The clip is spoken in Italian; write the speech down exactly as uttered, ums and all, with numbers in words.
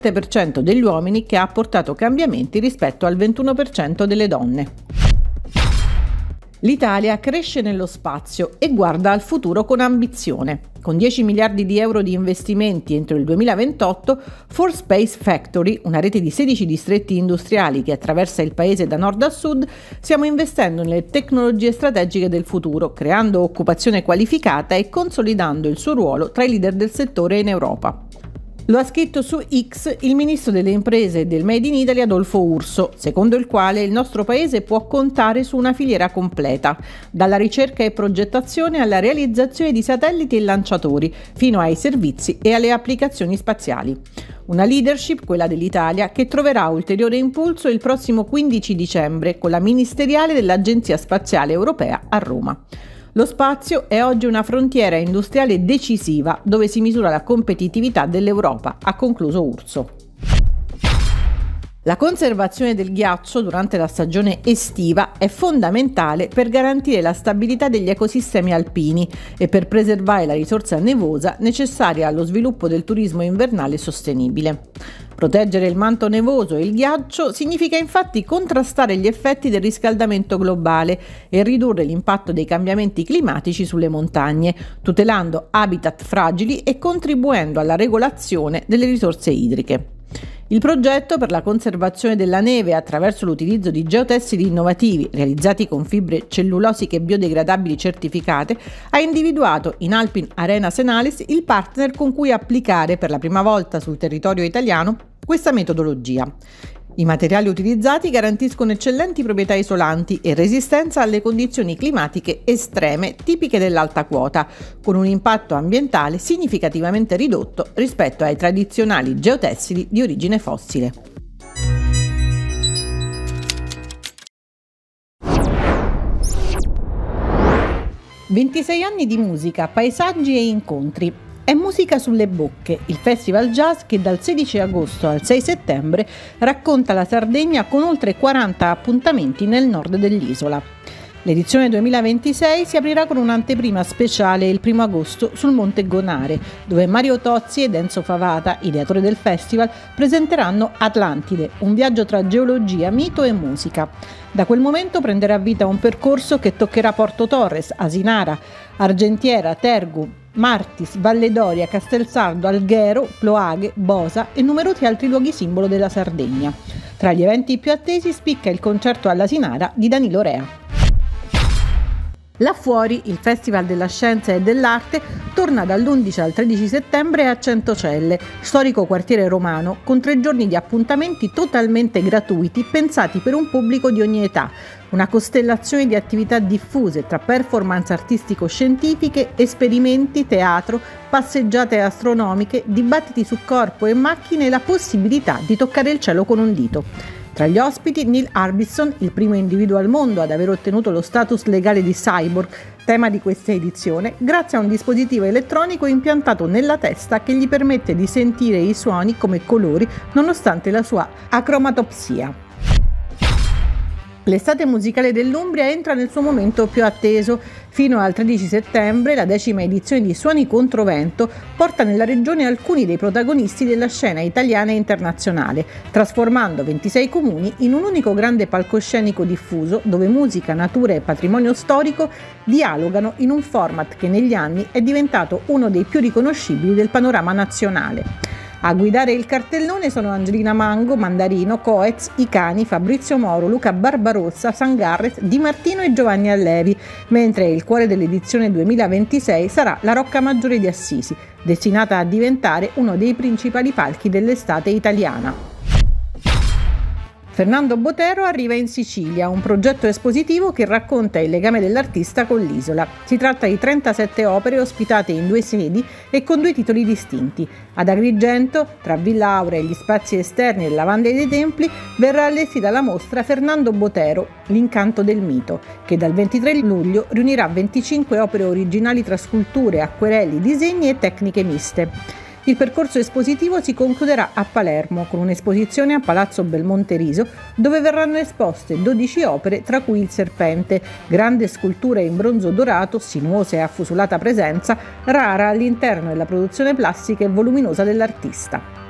per cento degli uomini che ha apportato cambiamenti rispetto al ventuno per cento delle donne. L'Italia cresce nello spazio e guarda al futuro con ambizione. Con dieci miliardi di euro di investimenti entro il duemilaventotto, For Space Factory, una rete di sedici distretti industriali che attraversa il paese da nord a sud, stiamo investendo nelle tecnologie strategiche del futuro, creando occupazione qualificata e consolidando il suo ruolo tra i leader del settore in Europa. Lo ha scritto su X il ministro delle imprese e del Made in Italy Adolfo Urso, secondo il quale il nostro paese può contare su una filiera completa, dalla ricerca e progettazione alla realizzazione di satelliti e lanciatori, fino ai servizi e alle applicazioni spaziali. Una leadership, quella dell'Italia, che troverà ulteriore impulso il prossimo quindici dicembre con la ministeriale dell'Agenzia Spaziale Europea a Roma. Lo spazio è oggi una frontiera industriale decisiva dove si misura la competitività dell'Europa, ha concluso Urso. La conservazione del ghiaccio durante la stagione estiva è fondamentale per garantire la stabilità degli ecosistemi alpini e per preservare la risorsa nevosa necessaria allo sviluppo del turismo invernale sostenibile. Proteggere il manto nevoso e il ghiaccio significa infatti contrastare gli effetti del riscaldamento globale e ridurre l'impatto dei cambiamenti climatici sulle montagne, tutelando habitat fragili e contribuendo alla regolazione delle risorse idriche. Il progetto per la conservazione della neve attraverso l'utilizzo di geotessili innovativi realizzati con fibre cellulosiche biodegradabili certificate ha individuato in Alpin Arena Senalis il partner con cui applicare per la prima volta sul territorio italiano questa metodologia. I materiali utilizzati garantiscono eccellenti proprietà isolanti e resistenza alle condizioni climatiche estreme tipiche dell'alta quota, con un impatto ambientale significativamente ridotto rispetto ai tradizionali geotessili di origine fossile. ventisei anni di musica, paesaggi e incontri. È Musica sulle bocche, il festival jazz che dal sedici agosto al sei settembre racconta la Sardegna con oltre quaranta appuntamenti nel nord dell'isola. L'edizione duemilaventisei si aprirà con un'anteprima speciale il primo agosto sul Monte Gonare, dove Mario Tozzi ed Enzo Favata, ideatori del festival, presenteranno Atlantide, un viaggio tra geologia, mito e musica. Da quel momento prenderà vita un percorso che toccherà Porto Torres, Asinara, Argentiera, Tergu, Martis, Valle d'Oria, Castelsardo, Alghero, Ploaghe, Bosa e numerosi altri luoghi simbolo della Sardegna. Tra gli eventi più attesi spicca il concerto all'Asinara di Danilo Rea. Là fuori, il Festival della Scienza e dell'Arte torna dall'undici al tredici settembre a Centocelle, storico quartiere romano, con tre giorni di appuntamenti totalmente gratuiti pensati per un pubblico di ogni età. Una costellazione di attività diffuse tra performance artistico-scientifiche, esperimenti, teatro, passeggiate astronomiche, dibattiti su corpo e macchine e la possibilità di toccare il cielo con un dito. Tra gli ospiti Neil Arbisson, il primo individuo al mondo ad aver ottenuto lo status legale di cyborg, tema di questa edizione, grazie a un dispositivo elettronico impiantato nella testa che gli permette di sentire i suoni come colori nonostante la sua acromatopsia. L'estate musicale dell'Umbria entra nel suo momento più atteso. Fino al tredici settembre la decima edizione di Suoni Controvento porta nella regione alcuni dei protagonisti della scena italiana e internazionale, trasformando ventisei comuni in un unico grande palcoscenico diffuso dove musica, natura e patrimonio storico dialogano in un format che negli anni è diventato uno dei più riconoscibili del panorama nazionale. A guidare il cartellone sono Angelina Mango, Mandarino, Coez, I Cani, Fabrizio Moro, Luca Barbarossa, Sangarret, Di Martino e Giovanni Allevi, mentre il cuore dell'edizione duemilaventisei sarà la Rocca Maggiore di Assisi, destinata a diventare uno dei principali palchi dell'estate italiana. Fernando Botero arriva in Sicilia, un progetto espositivo che racconta il legame dell'artista con l'isola. Si tratta di trentasette opere ospitate in due sedi e con due titoli distinti. Ad Agrigento, tra Villa Aurea e gli spazi esterni e Lavande dei Templi, verrà allestita la mostra Fernando Botero, l'incanto del mito, che dal ventitré luglio riunirà venticinque opere originali tra sculture, acquerelli, disegni e tecniche miste. Il percorso espositivo si concluderà a Palermo con un'esposizione a Palazzo Belmonte Riso dove verranno esposte dodici opere, tra cui il Serpente, grande scultura in bronzo dorato, sinuosa e affusolata presenza, rara all'interno della produzione plastica e voluminosa dell'artista.